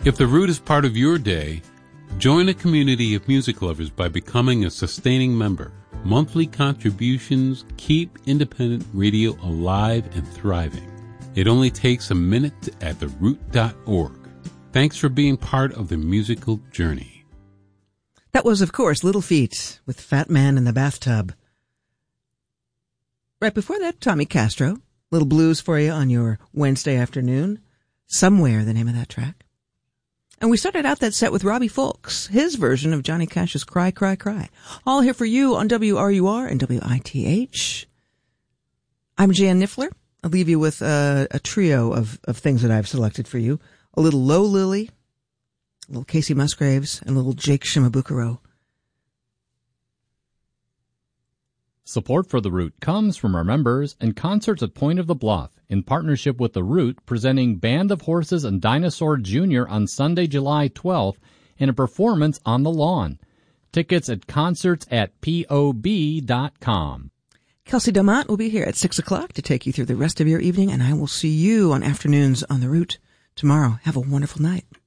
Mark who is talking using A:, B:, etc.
A: If The Root is part of your day, join a community of music lovers by becoming a sustaining member. Monthly contributions keep independent radio alive and thriving. It only takes a minute at theroot.org. Thanks for being part of the musical journey.
B: That was, of course, Little Feat with Fat Man in the Bathtub. Right before that, Tommy Castro. Little blues for you on your Wednesday afternoon. Somewhere, the name of that track. And we started out that set with Robbie Fulks, his version of Johnny Cash's Cry, Cry, Cry. All here for you on WRUR and WITH. I'm Jan Niffler. I'll leave you with a trio of things that I've selected for you. A little Low Lily, a little Casey Musgraves, and a little Jake Shimabukuro.
C: Support for The Root comes from our members and concerts at Point of the Bluff in partnership with The Root, presenting Band of Horses and Dinosaur Jr. on Sunday, July 12th, and a performance on the lawn. Tickets at concerts@pob.com.
B: Kelsey Damont will be here at 6 o'clock to take you through the rest of your evening, and I will see you on Afternoons on The Root tomorrow. Have a wonderful night.